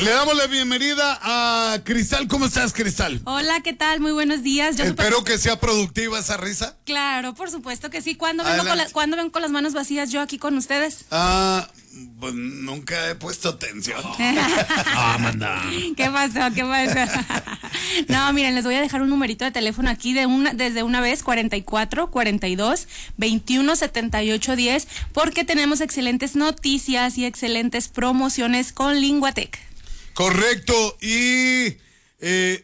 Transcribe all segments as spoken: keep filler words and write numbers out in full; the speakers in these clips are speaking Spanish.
Le damos la bienvenida a Cristal. ¿Cómo estás, Cristal? Hola, ¿qué tal? Muy buenos días. Yo Espero super... que sea productiva esa risa. Claro, por supuesto que sí. ¿Cuándo vengo, con la... ¿Cuándo vengo con las manos vacías yo aquí con ustedes? Ah, pues nunca he puesto atención. Ah, manda. ¿Qué pasó? ¿Qué pasó? No, miren, les voy a dejar un numerito de teléfono aquí de una, desde una vez, cuarenta y cuatro, cuarenta y dos, veintiuno, setenta y ocho, diez, porque tenemos excelentes noticias y excelentes promociones con Linguatec. Correcto, y eh,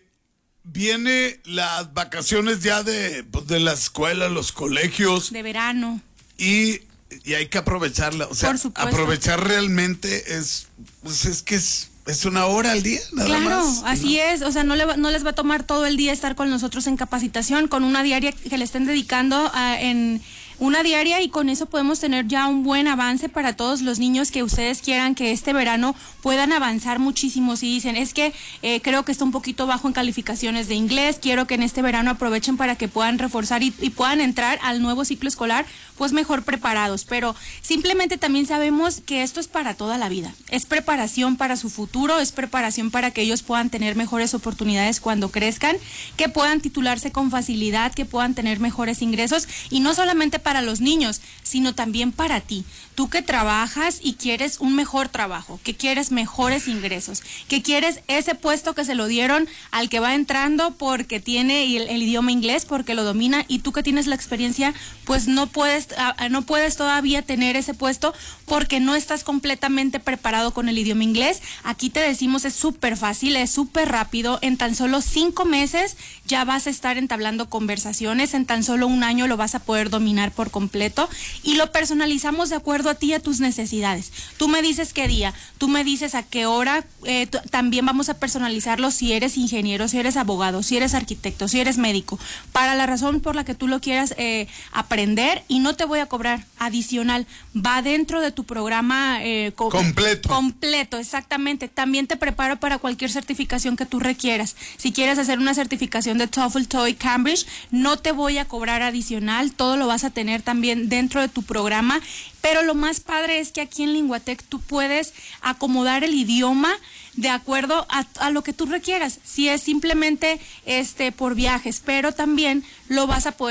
viene las vacaciones ya de, pues, de la escuela, los colegios. De verano. Y, y hay que aprovecharla, o sea, Por supuesto. aprovechar realmente es, pues es que es... Es una hora al día, nada claro, más. Claro, así ¿no? es, o sea, no, le va, no les va a tomar todo el día estar con nosotros en capacitación, con una diaria que le estén dedicando a, en una diaria, y con eso podemos tener ya un buen avance para todos los niños que ustedes quieran que este verano puedan avanzar muchísimo. Si dicen, es que eh, creo que está un poquito bajo en calificaciones de inglés, quiero que en este verano aprovechen para que puedan reforzar y, y puedan entrar al nuevo ciclo escolar pues mejor preparados, pero simplemente también sabemos que esto es para toda la vida, es preparación para su futuro, es preparación para que ellos puedan tener mejores oportunidades cuando crezcan, que puedan titularse con facilidad, que puedan tener mejores ingresos, y no solamente para los niños, sino también para ti, tú que trabajas y quieres un mejor trabajo, que quieres mejores ingresos, que quieres ese puesto que se lo dieron al que va entrando porque tiene el, el idioma inglés, porque lo domina, y tú que tienes la experiencia, pues no puedes no puedes todavía tener ese puesto porque no estás completamente preparado con el idioma inglés. Aquí te decimos, es súper fácil, es súper rápido, en tan solo cinco meses ya vas a estar entablando conversaciones, en tan solo un año lo vas a poder dominar por completo, y lo personalizamos de acuerdo a ti y a tus necesidades. Tú me dices qué día, tú me dices a qué hora, eh, t- también vamos a personalizarlo si eres ingeniero, si eres abogado, si eres arquitecto, si eres médico, para la razón por la que tú lo quieras eh, aprender, y no te voy a cobrar adicional, va dentro de tu programa eh, co- completo. Completo, exactamente. También te preparo para cualquier certificación que tú requieras. Si quieres hacer una certificación de TOEFL, TOEIC, Cambridge, no te voy a cobrar adicional, todo lo vas a tener también dentro de tu programa. Pero lo más padre es que aquí en Linguatec tú puedes acomodar el idioma de acuerdo a, a lo que tú requieras. Si es simplemente este por viajes, pero también lo vas a poder